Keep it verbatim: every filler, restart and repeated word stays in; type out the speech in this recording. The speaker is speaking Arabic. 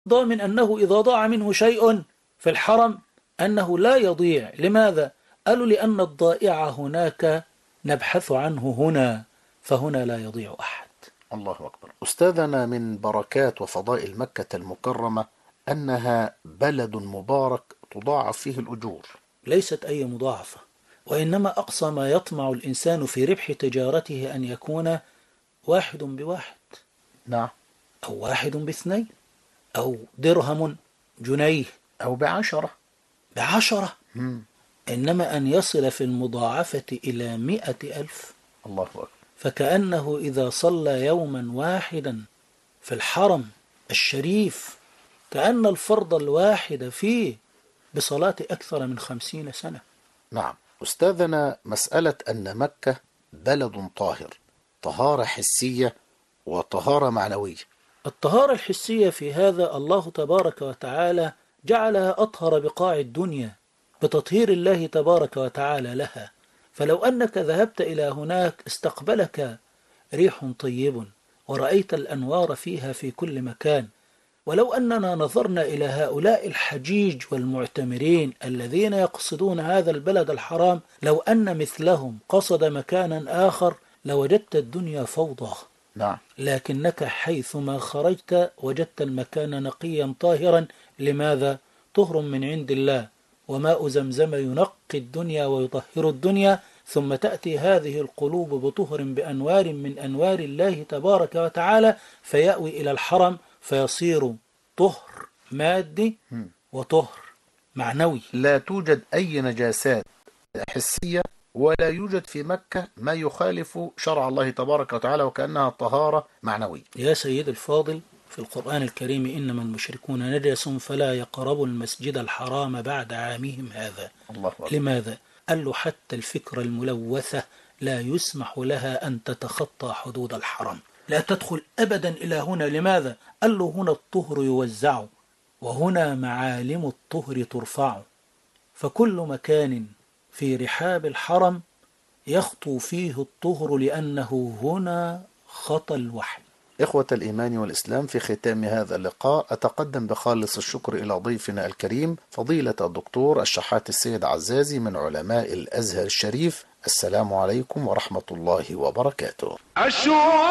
ضامن أنه إذا ضاع منه شيء في الحرم أنه لا يضيع. لماذا؟ قالوا لأن الضائع هناك نبحث عنه هنا، فهنا لا يضيع أحد. الله أكبر. أستاذنا، من بركات وفضائل مكة المكرمة أنها بلد مبارك تضاعف فيه الأجور. ليست أي مضاعفة، وإنما أقصى ما يطمع الإنسان في ربح تجارته أن يكون واحد بواحد. نعم. أو واحد باثنين، أو درهم جنيه، أو بعشرة بعشرة. مم. إنما أن يصل في المضاعفة إلى مئة ألف. الله أكبر. فكأنه إذا صلى يوما واحدا في الحرم الشريف كأن الفرض الواحد فيه بصلاة أكثر من خمسين سنة. نعم. أستاذنا، مسألة أن مكة بلد طاهر، طهارة حسية وطهارة معنوية. الطهارة الحسية في هذا الله تبارك وتعالى جعلها أطهر بقاع الدنيا بتطهير الله تبارك وتعالى لها. فلو أنك ذهبت إلى هناك استقبلك ريح طيب ورأيت الأنوار فيها في كل مكان. ولو أننا نظرنا إلى هؤلاء الحجيج والمعتمرين الذين يقصدون هذا البلد الحرام، لو أن مثلهم قصد مكانا آخر لوجدت الدنيا فوضى. نعم. لكنك حيثما خرجت وجدت المكان نقيا طاهرا. لماذا؟ طهر من عند الله، وماء زمزم ينقي الدنيا ويطهر الدنيا. ثم تأتي هذه القلوب بطهر بأنوار من أنوار الله تبارك وتعالى، فيأوي إلى الحرم فيصير طهر مادي وطهر معنوي. لا توجد أي نجاسات حسية، ولا يوجد في مكة ما يخالف شرع الله تبارك وتعالى، وكأنها طهارة معنوية. يا سيد الفاضل، في القرآن الكريم إنما المشركون نجس فلا يقربوا المسجد الحرام بعد عامهم هذا. الله أكبر. لماذا؟ قال له حتى الفكرة الملوثة لا يسمح لها أن تتخطى حدود الحرم، لا تدخل أبدا إلى هنا. لماذا؟ قال له هنا الطهر يوزع، وهنا معالم الطهر ترفع، فكل مكان في رحاب الحرم يخطو فيه الطهر لأنه هنا خطى الوحي. إخوة الإيمان والإسلام، في ختام هذا اللقاء أتقدم بخالص الشكر إلى ضيفنا الكريم فضيلة الدكتور الشحات السيد عزازي من علماء الأزهر الشريف. السلام عليكم ورحمة الله وبركاته.